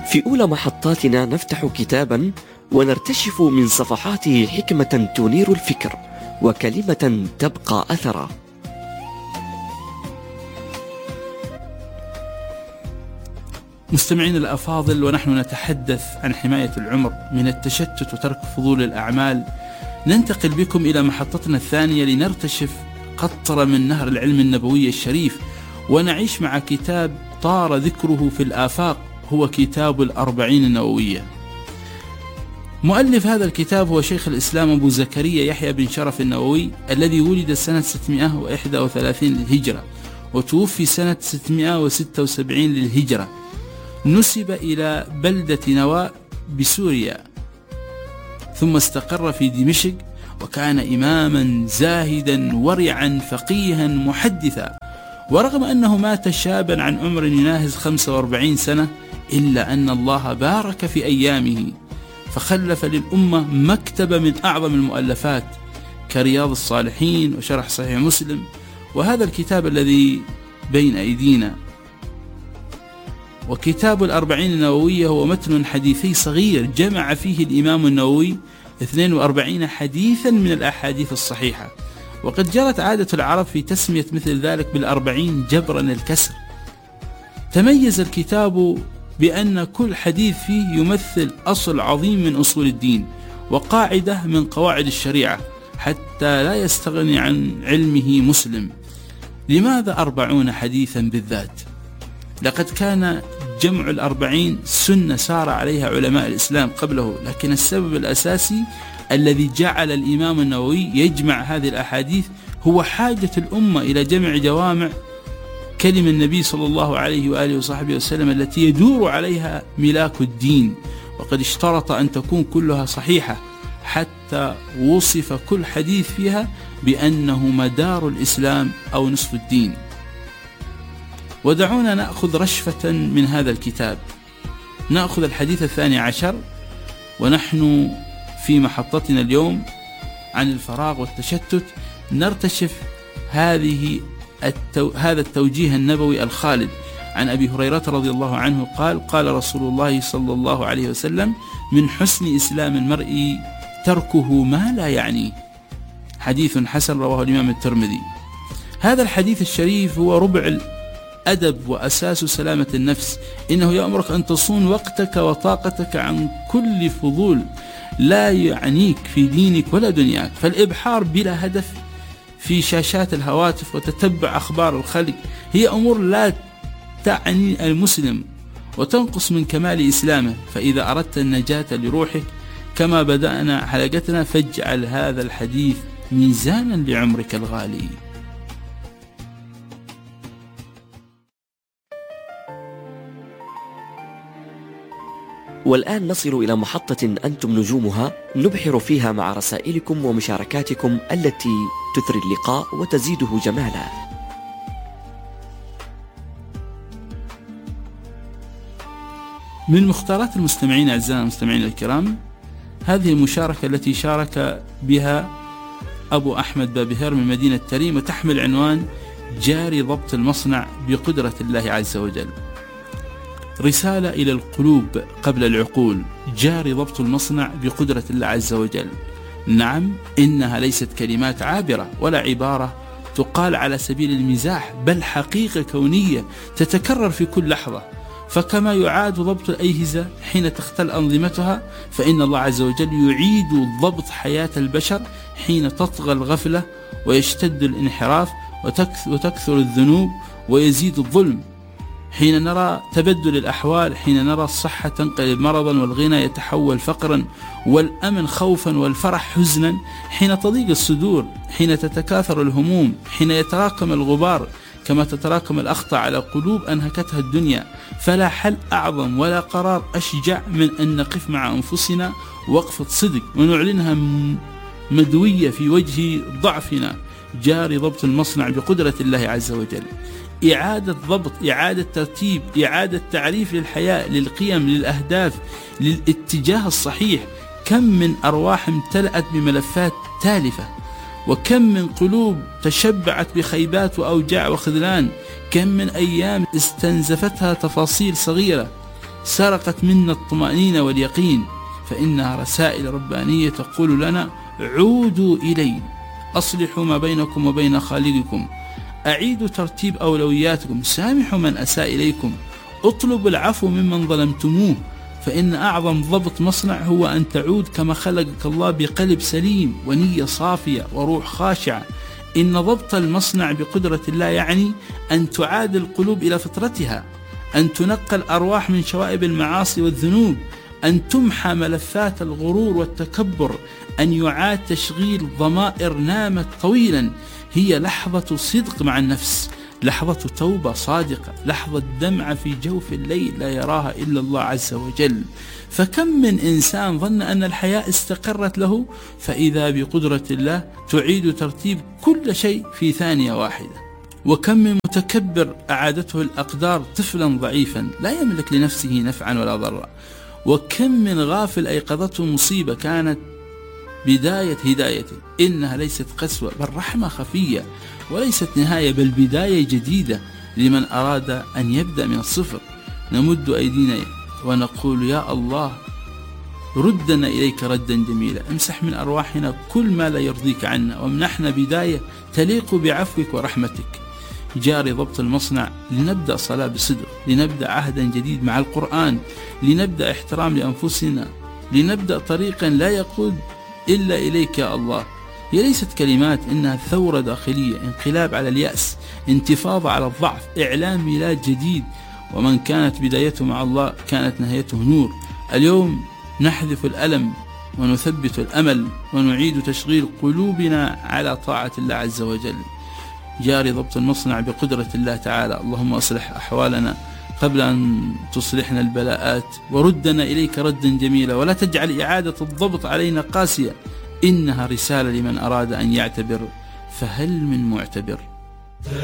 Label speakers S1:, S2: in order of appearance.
S1: في أولى محطاتنا نفتح كتابا ونرتشف من صفحاته حكمة تنير الفكر وكلمة تبقى أثرا.
S2: مستمعين الأفاضل، ونحن نتحدث عن حماية العمر من التشتت وترك فضول الأعمال، ننتقل بكم إلى محطتنا الثانية لنرتشف قطرة من نهر العلم النبوي الشريف، ونعيش مع كتاب طار ذكره في الآفاق، هو كتاب الأربعين النووية. مؤلف هذا الكتاب هو شيخ الإسلام أبو زكريا يحيى بن شرف النووي، الذي ولد سنة 631 للهجرة وتوفي سنة 676 للهجرة. نسب إلى بلدة نواء بسوريا، ثم استقر في دمشق، وكان إماما زاهدا ورعا فقيها محدثا. ورغم أنه مات شابا عن عمر يناهز 45 سنة، إلا أن الله بارك في أيامه، فخلف للأمة مكتبة من أعظم المؤلفات كرياض الصالحين وشرح صحيح مسلم، وهذا الكتاب الذي بين أيدينا. وكتاب الأربعين النووية هو متن حديثي صغير جمع فيه الإمام النووي 42 حديثا من الأحاديث الصحيحة، وقد جرت عادة العرب في تسمية مثل ذلك بالأربعين جبرا الكسر. تميز الكتاب بأن كل حديث فيه يمثل أصل عظيم من أصول الدين وقاعدة من قواعد الشريعة، حتى لا يستغني عن علمه مسلم. لماذا 40 حديثا بالذات؟ لقد كان جمع الأربعين سنة سار عليها علماء الإسلام قبله، لكن السبب الأساسي الذي جعل الإمام النووي يجمع هذه الأحاديث هو حاجة الأمة إلى جمع جوامع كلم النبي صلى الله عليه وآله وصحبه وسلم التي يدور عليها ملاك الدين، وقد اشترط أن تكون كلها صحيحة، حتى وصف كل حديث فيها بأنه مدار الإسلام أو نصف الدين. ودعونا نأخذ رشفة من هذا الكتاب. نأخذ الحديث 12، ونحن في محطتنا اليوم عن الفراغ والتشتت نرتشف هذا التوجيه النبوي الخالد عن أبي هريرة رضي الله عنه قال: قال رسول الله صلى الله عليه وسلم: من حسن إسلام المرء تركه ما لا يعنيه. حديث حسن رواه الإمام الترمذي. هذا الحديث الشريف هو ربع الأدب وأساس سلامة النفس. إنه يأمرك أن تصون وقتك وطاقتك عن كل فضول لا يعنيك في دينك ولا دنياك، فالإبحار بلا هدف في شاشات الهواتف وتتبع أخبار الخلق هي أمور لا تعني المسلم وتنقص من كمال إسلامه. فإذا أردت النجاة لروحك كما بدأنا حلقتنا، فاجعل هذا الحديث ميزانا لعمرك الغالي.
S1: والآن نصل إلى محطة أنتم نجومها، نبحر فيها مع رسائلكم ومشاركاتكم التي تثري اللقاء وتزيده جمالا.
S2: من مختارات المستمعين أعزائنا المستمعين الكرام هذه المشاركة التي شارك بها أبو أحمد بابهر من مدينة تريم، وتحمل عنوان: جاري ضبط المصنع بقدرة الله عز وجل. رسالة إلى القلوب قبل العقول، جاري ضبط المصنع بقدرة الله عز وجل. نعم، إنها ليست كلمات عابرة ولا عبارة تقال على سبيل المزاح، بل حقيقة كونية تتكرر في كل لحظة. فكما يعاد ضبط الأجهزة حين تختل أنظمتها، فإن الله عز وجل يعيد ضبط حياة البشر حين تطغى الغفلة ويشتد الانحراف وتكثر الذنوب ويزيد الظلم، حين نرى تبدل الأحوال، حين نرى الصحة تنقلب مرضا والغنى يتحول فقرا والأمن خوفا والفرح حزنا، حين تضيق الصدور، حين تتكاثر الهموم، حين يتراكم الغبار كما تتراكم الأخطاء على قلوب أنهكتها الدنيا. فلا حل أعظم ولا قرار أشجع من أن نقف مع أنفسنا وقفة صدق ونعلنها مدوية في وجه ضعفنا. جاري ضبط المصنع بقدرة الله عز وجل. إعادة ضبط، إعادة ترتيب، إعادة تعريف للحياة، للقيم، للأهداف، للاتجاه الصحيح. كم من أرواح امتلأت بملفات تالفة، وكم من قلوب تشبعت بخيبات وأوجاع وخذلان، كم من أيام استنزفتها تفاصيل صغيرة، سرقت منا الطمأنينة واليقين، فإنها رسائل ربانية تقول لنا: عودوا إلي، أصلحوا ما بينكم وبين خالقكم، أعيدوا ترتيب أولوياتكم، سامحوا من أساء إليكم، اطلبوا العفو ممن ظلمتموه، فإن أعظم ضبط مصنع هو أن تعود كما خلقك الله بقلب سليم ونية صافية وروح خاشعة. إن ضبط المصنع بقدرة الله يعني أن تعاد القلوب إلى فطرتها، أن تنقى الأرواح من شوائب المعاصي والذنوب، أن تمحى ملفات الغرور والتكبر، أن يعاد تشغيل ضمائر نامت طويلا. هي لحظة صدق مع النفس، لحظة توبة صادقة، لحظة دمعة في جوف الليل لا يراها إلا الله عز وجل. فكم من إنسان ظن أن الحياة استقرت له، فإذا بقدرة الله تعيد ترتيب كل شيء في ثانية واحدة. وكم من متكبر أعادته الأقدار طفلا ضعيفا لا يملك لنفسه نفعا ولا ضرا. وكم من غافل أيقظته مصيبة كانت بداية هدايته. إنها ليست قسوة بل رحمة خفية، وليست نهاية بل بداية جديدة لمن أراد أن يبدأ من الصفر. نمد أيدينا ونقول: يا الله ردنا إليك ردا جميلا، امسح من أرواحنا كل ما لا يرضيك عنا، وامنحنا بداية تليق بعفوك ورحمتك. جاري ضبط المصنع، لنبدأ صلاة بصدق، لنبدأ عهدا جديد مع القرآن، لنبدأ احترام لأنفسنا، لنبدأ طريقا لا يقود إلا إليك يا الله. هي ليست كلمات، إنها ثورة داخلية، انقلاب على اليأس، انتفاضة على الضعف، إعلان ميلاد جديد. ومن كانت بدايته مع الله كانت نهايته نور. اليوم نحذف الألم ونثبت الأمل، ونعيد تشغيل قلوبنا على طاعة الله عز وجل. جاري ضبط المصنع بقدرة الله تعالى. اللهم أصلح أحوالنا قبل أن تصلحنا البلاءات، وردنا إليك ردا جميلا، ولا تجعل إعادة الضبط علينا قاسية. إنها رسالة لمن أراد أن يعتبر، فهل من معتبر؟